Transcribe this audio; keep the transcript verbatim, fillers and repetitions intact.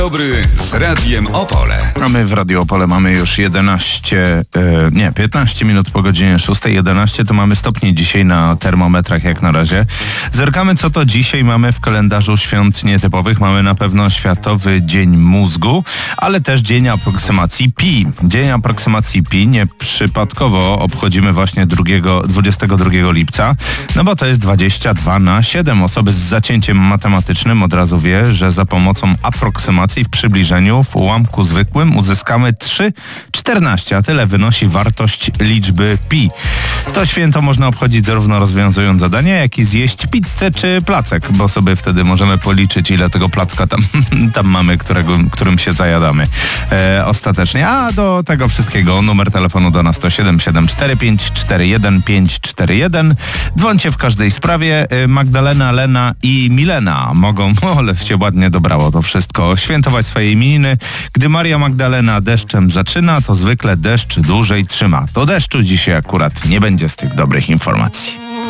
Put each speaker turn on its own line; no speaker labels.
Dobry z Radiem Opole.
A my w Radio Opole mamy już jedenaście, e, nie, piętnaście minut po godzinie szóstej. jedenaście to mamy stopni dzisiaj na termometrach jak na razie. Zerkamy, co to dzisiaj mamy w kalendarzu świąt nietypowych. Mamy na pewno Światowy Dzień Mózgu, ale też Dzień Aproksymacji Pi. Dzień Aproksymacji Pi nieprzypadkowo obchodzimy właśnie drugiego, dwudziestego drugiego lipca, no bo to jest dwadzieścia dwa na siedem. Osoby z zacięciem matematycznym od razu wie, że za pomocą aproksymacji w przybliżeniu w ułamku zwykłym uzyskamy trzy przecinek czternaście, a tyle wynosi wartość liczby pi. To święto można obchodzić zarówno rozwiązując zadania, jak i zjeść pizzę czy placek, bo sobie wtedy możemy policzyć, ile tego placka tam, tam mamy, którego, którym się zajadamy e, ostatecznie. A do tego wszystkiego numer telefonu do nas to siedem siedem cztery pięć cztery jeden pięć cztery jeden. Dzwońcie w każdej sprawie. Magdalena, Lena i Milena mogą, o, ale się ładnie dobrało to wszystko, świętować swoje imieniny. Gdy Maria Magdalena deszczem zaczyna, to zwykle deszcz dłużej trzyma. To deszczu dzisiaj akurat nie będzie z tych dobrych informacji.